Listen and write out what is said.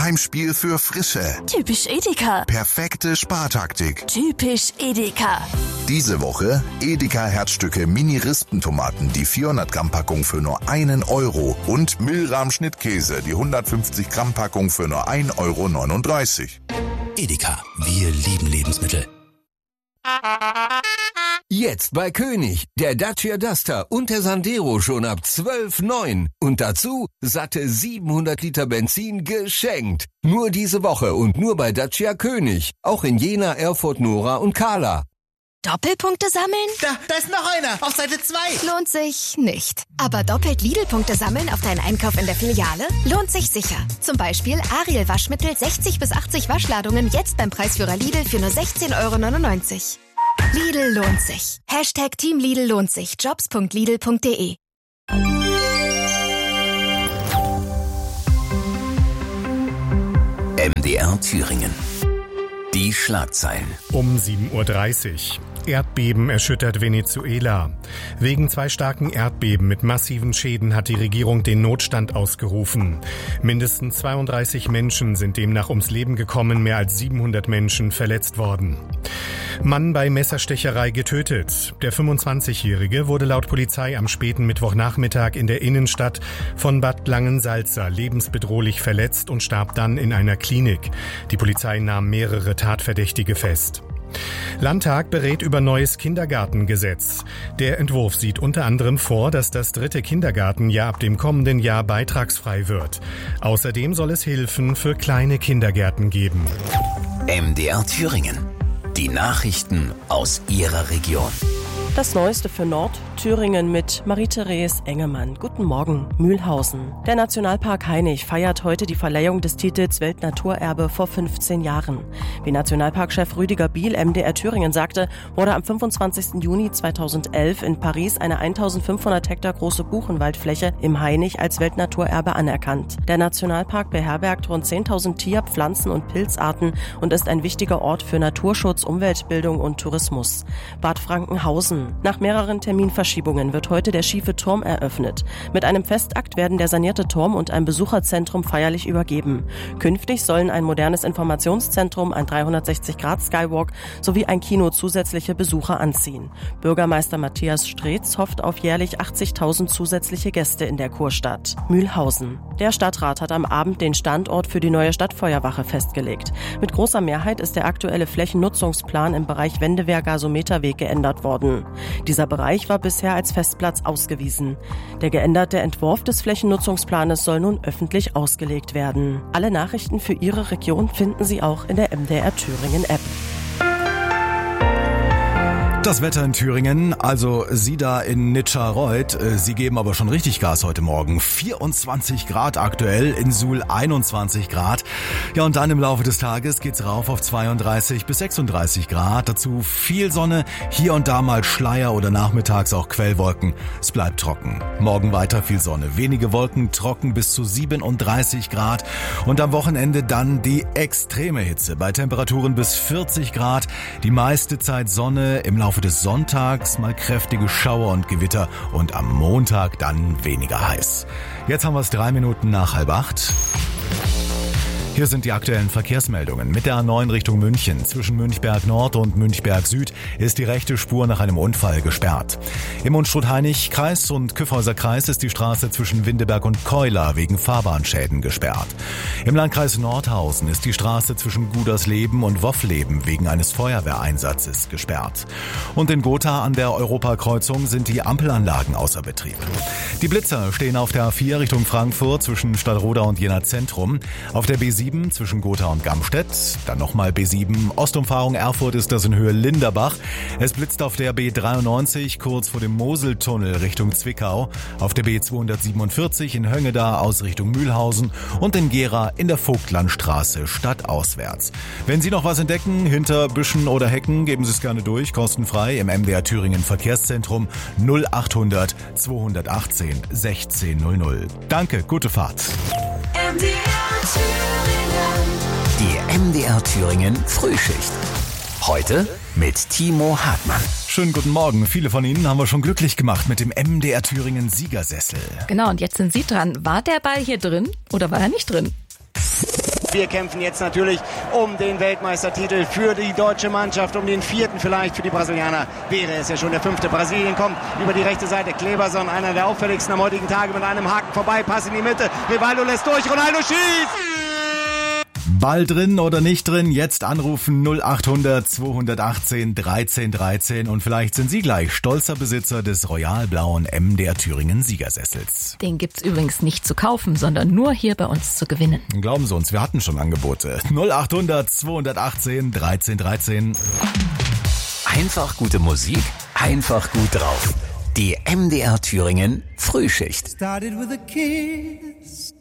Heimspiel für Frische. Typisch Edeka. Perfekte Spartaktik. Typisch Edeka. Diese Woche Edeka Herzstücke Mini-Rispentomaten, die 400 Gramm Packung für nur 1 Euro und Milram Schnittkäse, die 150 Gramm Packung für nur 1,39 Euro. Edeka, wir lieben Lebensmittel. Jetzt bei König, der Dacia Duster und der Sandero schon ab 12,9. Und dazu satte 700 Liter Benzin geschenkt. Nur diese Woche und nur bei Dacia König. Auch in Jena, Erfurt, Nora und Kahla. Doppelpunkte sammeln? Da ist noch einer, auf Seite 2. Lohnt sich nicht. Aber doppelt Lidl-Punkte sammeln auf deinen Einkauf in der Filiale lohnt sich sicher. Zum Beispiel Ariel Waschmittel 60 bis 80 Waschladungen jetzt beim Preisführer Lidl für nur 16,99 €. Lidl lohnt sich. Hashtag Team Lidl lohnt sich. Jobs.lidl.de. MDR Thüringen. Die Schlagzeilen. Um 7:30 Uhr. Erdbeben erschüttert Venezuela. Wegen 2 starken Erdbeben mit massiven Schäden hat die Regierung den Notstand ausgerufen. Mindestens 32 Menschen sind demnach ums Leben gekommen, mehr als 700 Menschen verletzt worden. Mann bei Messerstecherei getötet. Der 25-Jährige wurde laut Polizei am späten Mittwochnachmittag in der Innenstadt von Bad Langensalza lebensbedrohlich verletzt und starb dann in einer Klinik. Die Polizei nahm mehrere Tatverdächtige fest. Landtag berät über neues Kindergartengesetz. Der Entwurf sieht unter anderem vor, dass das 3. Kindergartenjahr ab dem kommenden Jahr beitragsfrei wird. Außerdem soll es Hilfen für kleine Kindergärten geben. MDR Thüringen. Die Nachrichten aus Ihrer Region. Das Neueste für Nordthüringen mit Marie-Therese Engemann. Guten Morgen, Mühlhausen. Der Nationalpark Hainich feiert heute die Verleihung des Titels Weltnaturerbe vor 15 Jahren. Wie Nationalparkchef Rüdiger Biel MDR Thüringen sagte, wurde am 25. Juni 2011 in Paris eine 1500 Hektar große Buchenwaldfläche im Hainich als Weltnaturerbe anerkannt. Der Nationalpark beherbergt rund 10.000 Tier-, Pflanzen- und Pilzarten und ist ein wichtiger Ort für Naturschutz, Umweltbildung und Tourismus. Bad Frankenhausen. Nach mehreren Terminverschiebungen wird heute der schiefe Turm eröffnet. Mit einem Festakt werden der sanierte Turm und ein Besucherzentrum feierlich übergeben. Künftig sollen ein modernes Informationszentrum, ein 360-Grad-Skywalk sowie ein Kino zusätzliche Besucher anziehen. Bürgermeister Matthias Streetz hofft auf jährlich 80.000 zusätzliche Gäste in der Kurstadt. Mühlhausen. Der Stadtrat hat am Abend den Standort für die neue Stadtfeuerwache festgelegt. Mit großer Mehrheit ist der aktuelle Flächennutzungsplan im Bereich Wendewehr-Gasometerweg geändert worden. Dieser Bereich war bisher als Festplatz ausgewiesen. Der geänderte Entwurf des Flächennutzungsplanes soll nun öffentlich ausgelegt werden. Alle Nachrichten für Ihre Region finden Sie auch in der MDR Thüringen App. Das Wetter in Thüringen, also Sie da in Nitscherreuth, Sie geben aber schon richtig Gas heute Morgen. 24 Grad aktuell, in Suhl 21 Grad. Ja, und dann im Laufe des Tages geht's rauf auf 32 bis 36 Grad. Dazu viel Sonne, hier und da mal Schleier oder nachmittags auch Quellwolken. Es bleibt trocken. Morgen weiter viel Sonne, wenige Wolken, trocken bis zu 37 Grad. Und am Wochenende dann die extreme Hitze bei Temperaturen bis 40 Grad. Die meiste Zeit Sonne, im Laufe des Sonntags mal kräftige Schauer und Gewitter und am Montag dann weniger heiß. Jetzt haben wir es 3 Minuten nach 7:30. Hier sind die aktuellen Verkehrsmeldungen. Mit der A9 Richtung München zwischen Münchberg Nord und Münchberg Süd ist die rechte Spur nach einem Unfall gesperrt. Im Unstrut-Hainich-Kreis und Kyffhäuser Kreis ist die Straße zwischen Windeberg und Keuler wegen Fahrbahnschäden gesperrt. Im Landkreis Nordhausen ist die Straße zwischen Gudersleben und Woffleben wegen eines Feuerwehreinsatzes gesperrt. Und in Gotha an der Europakreuzung sind die Ampelanlagen außer Betrieb. Die Blitzer stehen auf der A4 Richtung Frankfurt zwischen Stallroda und Jena Zentrum. Auf der B7 zwischen Gotha und Gamstedt, dann nochmal B7, Ostumfahrung Erfurt ist das in Höhe Linderbach. Es blitzt auf der B93 kurz vor dem Moseltunnel Richtung Zwickau, auf der B247 in Höngeda aus Richtung Mühlhausen und in Gera in der Vogtlandstraße stadtauswärts. Wenn Sie noch was entdecken, hinter Büschen oder Hecken, geben Sie es gerne durch, kostenfrei im MDR Thüringen Verkehrszentrum 0800 218 1600. Danke, gute Fahrt. MDR Thüringen. Die MDR Thüringen Frühschicht. Heute mit Timo Hartmann. Schönen guten Morgen. Viele von Ihnen haben wir schon glücklich gemacht mit dem MDR Thüringen Siegersessel. Genau, und jetzt sind Sie dran. War der Ball hier drin oder war er nicht drin? Wir kämpfen jetzt natürlich um den Weltmeistertitel für die deutsche Mannschaft, um den 4. vielleicht für die Brasilianer. Wäre es ja schon der 5. Brasilien kommt über die rechte Seite. Kleberson, einer der auffälligsten am heutigen Tage, mit einem Haken vorbei. Pass in die Mitte. Rivaldo lässt durch. Ronaldo schießt! Ball drin oder nicht drin, jetzt anrufen 0800 218 13 13 und vielleicht sind Sie gleich stolzer Besitzer des royal-blauen MDR Thüringen Siegersessels. Den gibt's übrigens nicht zu kaufen, sondern nur hier bei uns zu gewinnen. Glauben Sie uns, wir hatten schon Angebote. 0800 218 13 13. Einfach gute Musik, einfach gut drauf. Die MDR Thüringen Frühschicht. Started with a kiss.